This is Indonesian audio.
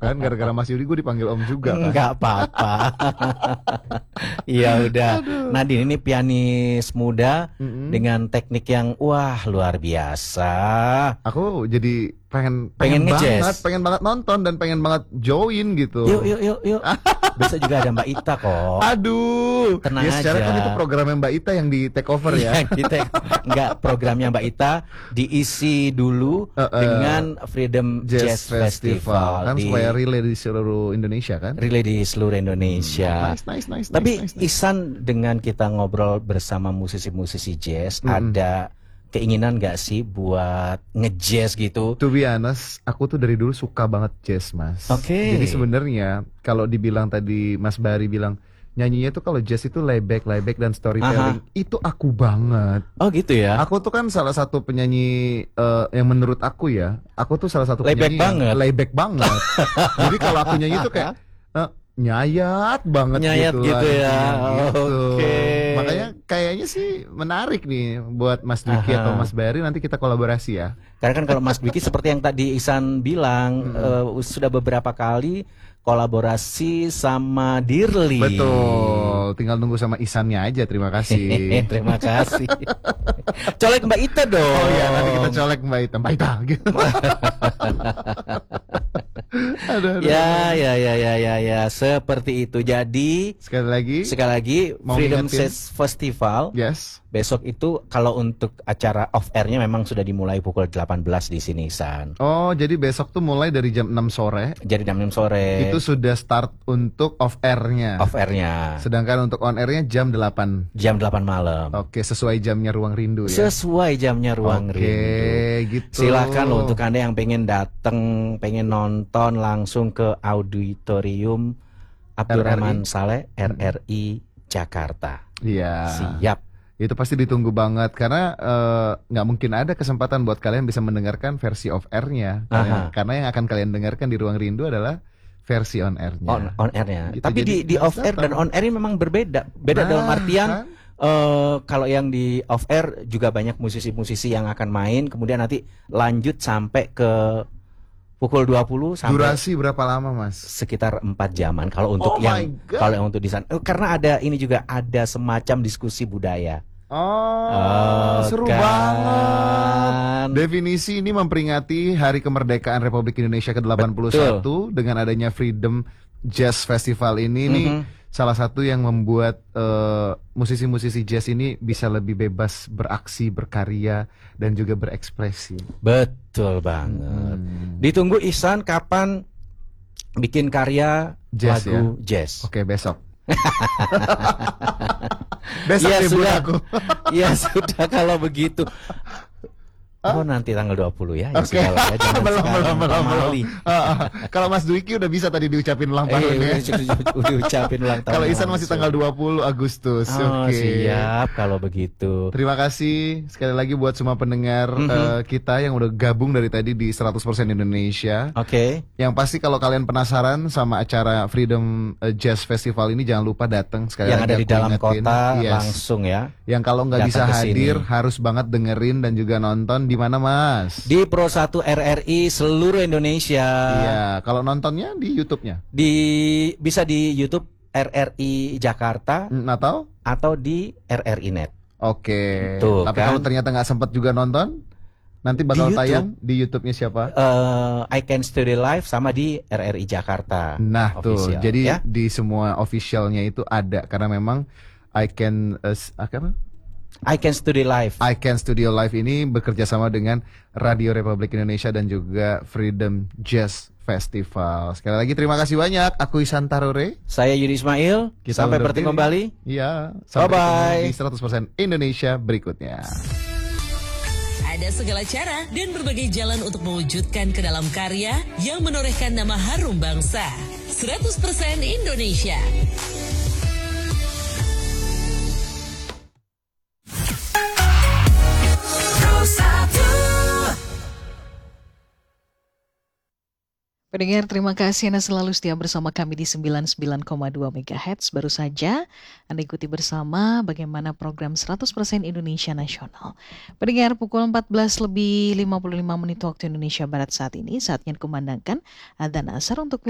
kan. Gara-gara Mas Yudi gue dipanggil Om juga kan. Enggak apa-apa. Ya udah. Aduh. Nadine ini pianis muda Mm-mm. dengan teknik yang wah luar biasa. Aku jadi pengen Nge-jazz. pengen banget nonton dan pengen banget join gitu. Yuk. Besok juga ada Mbak Ita kok. Aduh. Tenang ya secara aja. kan itu programnya Mbak Ita yang di take over ya. Yang kita enggak, programnya Mbak Ita diisi dulu dengan Freedom Jazz Festival kan supaya relay di seluruh Indonesia kan. relay di seluruh Indonesia. Nice. Tapi nice. Ihsan, dengan kita ngobrol bersama musisi-musisi jazz, ada keinginan nggak sih buat nge-jazz gitu? To be honest, aku tuh dari dulu suka banget jazz, Mas. Oke. Jadi sebenarnya kalau dibilang tadi Mas Bari bilang nyanyinya tuh kalau jazz itu layback dan storytelling, itu aku banget. Oh gitu ya? Aku tuh kan salah satu penyanyi yang menurut aku ya, aku tuh salah satu Layback penyanyi banget. yang layback banget. Jadi kalau aku nyanyi tuh kayak nyayat banget Nyayat gitu ya. lagunya, gitu. Oke. Makanya kayaknya sih menarik nih buat Mas Dwiki atau Mas Bari, nanti kita kolaborasi ya. Karena kan kalau Mas Dwiki seperti yang tadi Ihsan bilang, sudah beberapa kali kolaborasi sama Dirli. Betul, tinggal nunggu sama Isannya aja. Terima kasih. Terima kasih. Colek Mbak Ita dong. Oh iya, nanti kita colek Mbak Ita gitu. Aduh. Ya, seperti itu. Jadi Sekali lagi mau Freedom ngingetin. Jazz Festival Yes. besok itu kalau untuk acara off airnya memang sudah dimulai pukul 18 di sini, San. Oh, jadi besok tuh mulai dari jam 6 sore. Jadi jam 6 sore Itu sudah start untuk off airnya. off airnya. Sedangkan untuk on airnya jam 8. Jam 8 malam. Oke, sesuai jamnya Ruang Rindu ya. Sesuai jamnya Ruang Oke, Rindu. gitu. Silakan loh untuk Anda yang pengen datang, pengen nonton langsung ke auditorium Abdurrahman Saleh RRI Jakarta. Iya. Siap. Itu pasti ditunggu banget karena nggak mungkin ada kesempatan buat kalian bisa mendengarkan versi off airnya. Karena yang akan kalian dengarkan di Ruang Rindu adalah versi on airnya. On airnya. Gitu, Tapi jadi di off air dan on air ini memang berbeda. Beda dalam artian kan? kalau yang di off air juga banyak musisi-musisi yang akan main, kemudian nanti lanjut sampai ke pukul 20 sampai Durasi berapa lama, Mas? sekitar 4 jaman kalau untuk Oh my God. kalau yang untuk di sana. Karena ada ini juga ada semacam diskusi budaya. Seru kan. banget. Definisi ini memperingati Hari Kemerdekaan Republik Indonesia ke-81 dengan adanya Freedom Jazz Festival ini nih salah satu yang membuat musisi-musisi jazz ini bisa lebih bebas beraksi, berkarya dan juga berekspresi. Betul banget. Ditunggu Ihsan kapan bikin karya Jazz lagu jazz. Oke, besok. Besok Ya libur sudah. aku. Ya sudah kalau begitu. Oh nanti tanggal 20 ya. Ya Oke. sudah lah ya, jangan Belum. sekarang, pamali. Kalau Mas Dwiki udah bisa tadi diucapin ulang tahun ya. Udah ucapin ulang tahun. Kalau Ihsan masih langsung. tanggal 20 Agustus. Oh Oke. siap kalau begitu. Terima kasih sekali lagi buat semua pendengar kita yang udah gabung dari tadi di 100% Indonesia. Oke. Yang pasti kalau kalian penasaran sama acara Freedom Jazz Festival ini, jangan lupa datang sekali Yang lagi ada di aku dalam ingetin. kota Yes. langsung ya. Yang kalau nggak bisa datang ke sini. hadir harus banget dengerin dan juga nonton di mana, Mas? Di Pro 1 RRI seluruh Indonesia. Iya, kalau nontonnya di YouTube-nya. Bisa di YouTube RRI Jakarta atau di RRI Net. Oke. Tuh, Tapi kan? kalau ternyata nggak sempat juga nonton, nanti bakal Di tayang di YouTube-nya siapa? I Can Study Live sama di RRI Jakarta. Nah, official, tuh. Jadi ya? di semua officialnya itu ada karena memang I Can I Can Study Live. I Can Studio Live ini bekerja sama dengan Radio Republik Indonesia dan juga Freedom Jazz Festival. Sekali lagi terima kasih banyak. Aku Ihsan Tarore. Saya Yudi Ismail. Kita Sampai undur bertemu diri. kembali. Iya, sampai Bye-bye. ketemu di 100% Indonesia berikutnya. Ada segala cara dan berbagai jalan untuk mewujudkan ke dalam karya yang menorehkan nama harum bangsa. 100% Indonesia. Pendengar, terima kasih Anda selalu setia bersama kami di 99,2 MHz. Baru saja Anda ikuti bersama bagaimana program 100% Indonesia Nasional. Pendengar, pukul 14:55 waktu Indonesia Barat saat ini, saatnya dikumandangkan adzan asar untuk